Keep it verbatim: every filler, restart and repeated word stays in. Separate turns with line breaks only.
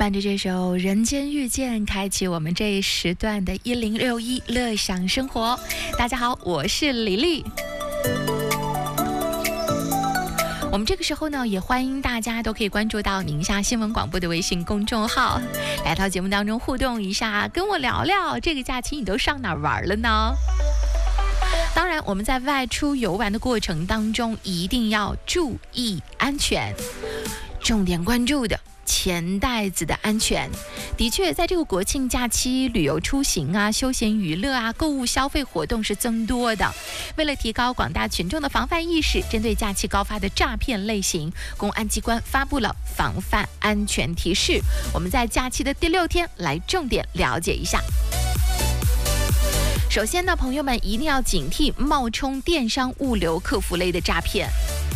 伴着这首《人间遇见》，开启我们这一时段的一零六一乐享生活。大家好，我是李丽。我们这个时候呢，也欢迎大家都可以关注到宁夏新闻广播的微信公众号，来到节目当中互动一下，跟我聊聊这个假期你都上哪儿玩了呢？当然，我们在外出游玩的过程当中，一定要注意安全，重点关注的钱袋子的安全。的确，在这个国庆假期，旅游出行啊、休闲娱乐啊、购物消费活动是增多的。为了提高广大群众的防范意识，针对假期高发的诈骗类型，公安机关发布了防范安全提示。我们在假期的第六天来重点了解一下。首先呢，朋友们一定要警惕冒充电商物流客服类的诈骗。